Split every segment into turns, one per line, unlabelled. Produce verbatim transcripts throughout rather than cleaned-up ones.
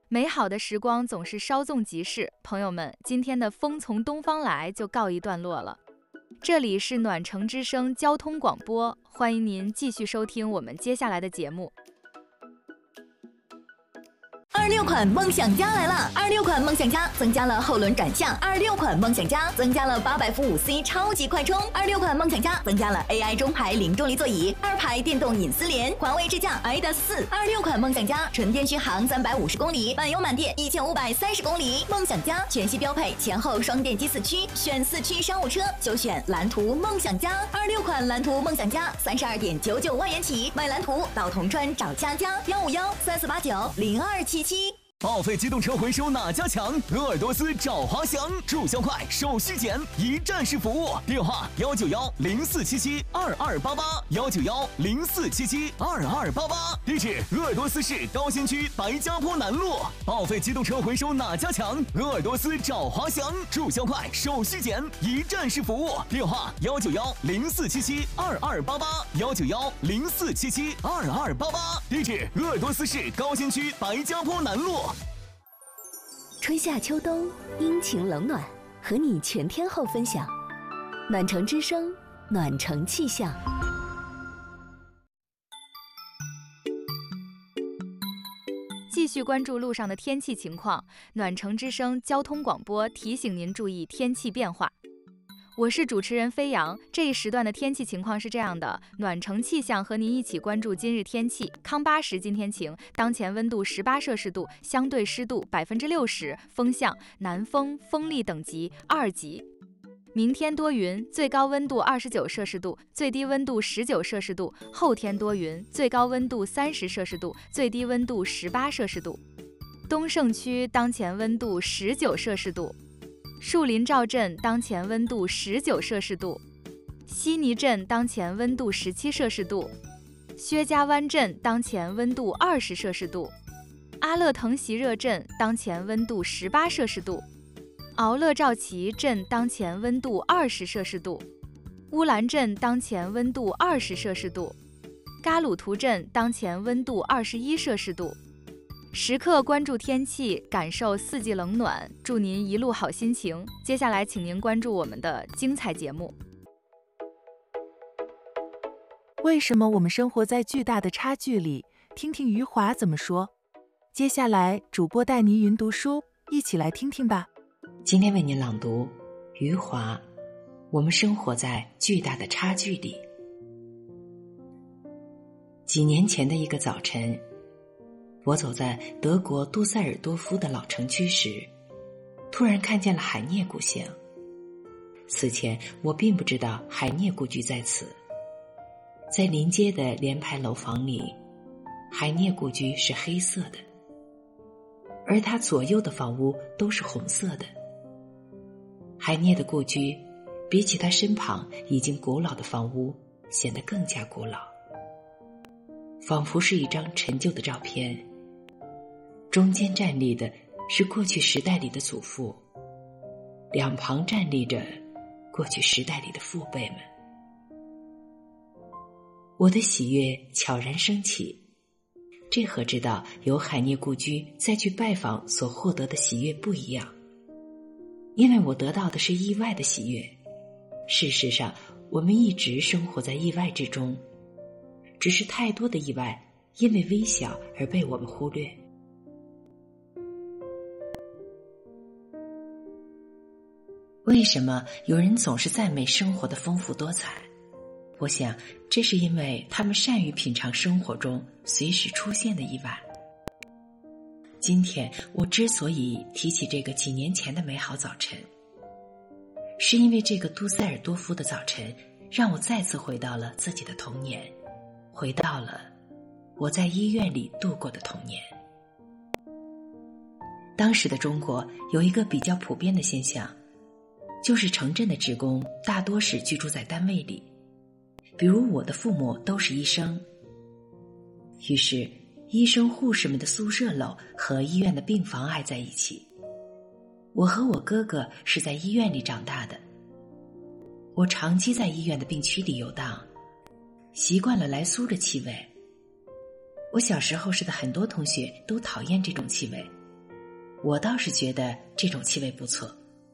美好的时光总是稍纵即逝，朋友们，今天的风从东方来就告一段落了。这里是暖城之声交通广播，欢迎您继续收听我们接下来的节目。
二六款梦想家来了！二六款梦想家增加了后轮转向，二六款梦想家增加了八百伏五 C 超级快充，二六款梦想家增加了 A I 中排零重力座椅，二排电动隐私联，华为智驾 I D A S 四。二六款梦想家纯电续航三百五十公里，满油满电一千五百三十公里。梦想家全系标配前后双电机四驱，选四驱商务车就选蓝图梦想家。二六款蓝图梦想家三十二点九九万元起，买蓝图到铜川找佳佳，幺五幺三四八九零二七七。
报废机动车回收哪家强？鄂尔多斯找华翔，注销快，手续简，一站式服务。电话幺九幺零四七七二二八八幺九幺零四七七二二八八。地址：鄂尔多斯市高新区白家坡南路。报废机动车回收哪家强？鄂尔多斯找华翔，注销快，手续简，一站式服务。电话幺九幺零四七七二二八八幺九幺零四七七二二八八。地址：鄂尔多斯市高新区白家坡南路。
春夏秋冬，阴晴冷暖，和你全天候分享。暖城之声，暖城气象。
继续关注路上的天气情况，暖城之声交通广播提醒您注意天气变化。我是主持人飞扬，这一时段的天气情况是这样的：暖城气象和您一起关注今日天气。康巴什今天晴，当前温度十八摄氏度，相对湿度百分之六十，风向南风，风力等级二级。明天多云，最高温度二十九摄氏度，最低温度十九摄氏度。后天多云，最高温度三十摄氏度，最低温度十八摄氏度。东胜区当前温度十九摄氏度。树林赵镇当前温度十九摄氏度，悉尼镇当前温度十七摄氏度，薛家湾镇当前温度二十摄氏度，阿勒腾席热镇当前温度十八摄氏度，敖勒赵旗镇当前温度二十摄氏度，乌兰镇当前温度二十摄氏度，嘎鲁图镇当前温度二十一摄氏度。时刻关注天气，感受四季冷暖，祝您一路好心情。接下来请您关注我们的精彩节目。
为什么我们生活在巨大的差距里？听听余华怎么说。接下来主播带您云读书，一起来听听吧。
今天为您朗读余华，我们生活在巨大的差距里。几年前的一个早晨，我走在德国杜塞尔多夫的老城区时，突然看见了海涅故乡。此前我并不知道海涅故居在此。在临街的连排楼房里，海涅故居是黑色的，而他左右的房屋都是红色的。海涅的故居比起他身旁已经古老的房屋显得更加古老，仿佛是一张陈旧的照片。中间站立的是过去时代里的祖父，两旁站立着过去时代里的父辈们。我的喜悦悄然升起，这和知道有海涅故居再去拜访所获得的喜悦不一样，因为我得到的是意外的喜悦。事实上，我们一直生活在意外之中，只是太多的意外因为微小而被我们忽略。为什么有人总是赞美生活的丰富多彩？我想，这是因为他们善于品尝生活中随时出现的意外。今天我之所以提起这个几年前的美好早晨，是因为这个杜塞尔多夫的早晨让我再次回到了自己的童年，回到了我在医院里度过的童年。当时的中国有一个比较普遍的现象，就是城镇的职工大多是居住在单位里，比如我的父母都是医生，于是医生护士们的宿舍楼和医院的病房挨在一起。我和我哥哥是在医院里长大的，我长期在医院的病区里游荡，习惯了来苏的气味。我小时候时的很多同学都讨厌这种气味， 我倒是觉得这种气味不错。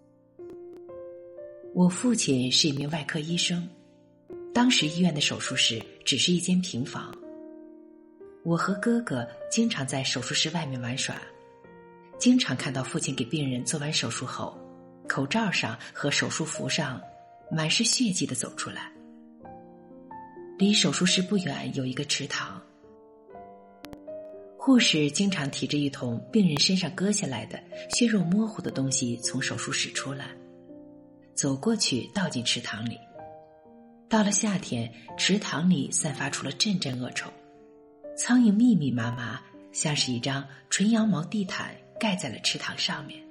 我父亲是一名外科医生，当时医院的手术室只是一间平房。我和哥哥经常在手术室外面玩耍，经常看到父亲给病人做完手术后，口罩上和手术服上满是血迹地走出来。离手术室不远有一个池塘，护士经常提着一桶病人身上割下来的血肉模糊的东西从手术室出来，走过去倒进池塘里。到了夏天，池塘里散发出了阵阵恶臭，苍蝇密密麻麻，像是一张纯羊毛地毯盖在了池塘上面。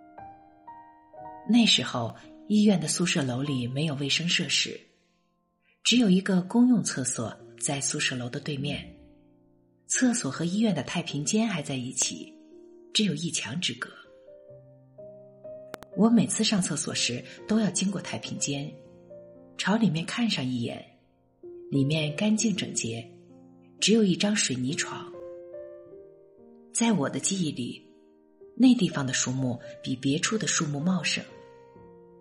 那时候医院的宿舍楼里没有卫生设施，只有一个公用厕所在宿舍楼的对面，厕所和医院的太平间还在一起，只有一墙之隔。我每次上厕所时都要经过太平间，朝里面看上一眼，里面干净整洁，只有一张水泥床。在我的记忆里，那地方的树木比别处的树木茂盛，